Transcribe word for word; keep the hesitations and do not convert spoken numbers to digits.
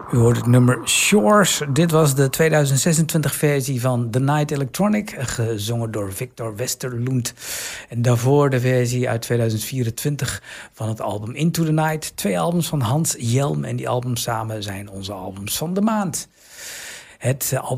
U hoort het nummer Shores. Dit was de tweeduizend zesentwintig versie van The Night Electronic, gezongen door Victor Westerlund. En daarvoor de versie uit tweeduizend vierentwintig van het album Into the Night. Twee albums van Hans Jelm en die albums samen zijn onze albums van de maand. Het album